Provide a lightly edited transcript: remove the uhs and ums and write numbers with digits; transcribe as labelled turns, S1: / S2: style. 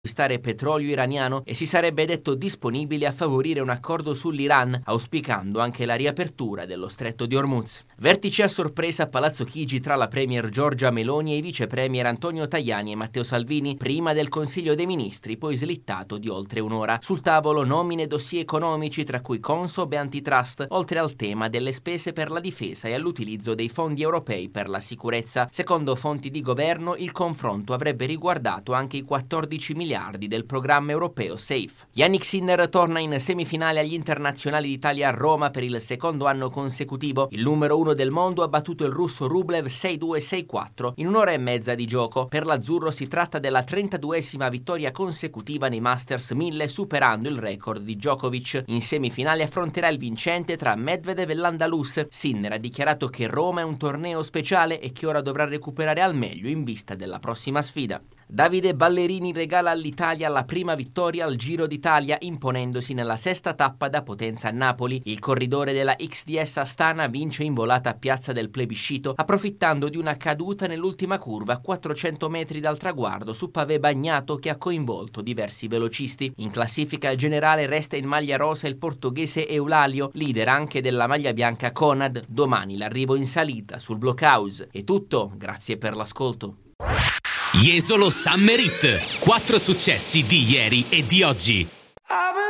S1: acquistare petrolio iraniano e si sarebbe detto disponibile a favorire un accordo sull'Iran, auspicando anche la riapertura dello stretto di Hormuz. Vertice a sorpresa a Palazzo Chigi tra la premier Giorgia Meloni e i vice premier Antonio Tajani e Matteo Salvini, prima del Consiglio dei Ministri, poi slittato di oltre un'ora. Sul tavolo nomine e dossier economici, tra cui Consob e Antitrust, oltre al tema delle spese per la difesa e all'utilizzo dei fondi europei per la sicurezza. Secondo fonti di governo, il confronto avrebbe riguardato anche i 14 miliardi del programma europeo SAFE. Yannick Sinner torna in semifinale agli internazionali d'Italia a Roma per il secondo anno consecutivo. Il numero 1 del mondo ha battuto il russo Rublev 6-2-6-4 in un'ora e mezza di gioco. Per l'azzurro si tratta della 32esima vittoria consecutiva nei Masters 1000, superando il record di Djokovic. In semifinale affronterà il vincente tra Medvedev e l'Andalus. Sinner ha dichiarato che Roma è un torneo speciale e che ora dovrà recuperare al meglio in vista della prossima sfida. Davide Ballerini regala all'Italia la prima vittoria al Giro d'Italia, imponendosi nella sesta tappa da Potenza a Napoli. Il corridore della XDS Astana vince in volata a Piazza del Plebiscito, approfittando di una caduta nell'ultima curva a 400 metri dal traguardo su pavé bagnato che ha coinvolto diversi velocisti. In classifica generale resta in maglia rosa il portoghese Eulalio, leader anche della maglia bianca Conad. Domani l'arrivo in salita sul Blockhouse. È tutto, grazie per l'ascolto.
S2: Jesolo Summer Hit. 4 successi di ieri e di oggi.